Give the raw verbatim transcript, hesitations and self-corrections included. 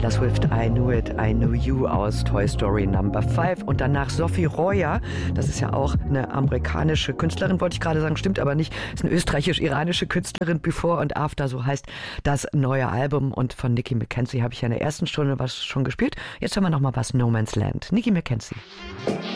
Taylor Swift, I Knew It, I Knew You aus Toy Story Number fünf. Und danach Sophie Royer, das ist ja auch eine amerikanische Künstlerin, wollte ich gerade sagen, stimmt aber nicht, ist eine österreichisch-iranische Künstlerin, Before and After, so heißt das neue Album. Und von Nicki McKenzie habe ich ja in der ersten Stunde was schon gespielt. Jetzt hören wir noch mal was, No Man's Land. Nicki McKenzie.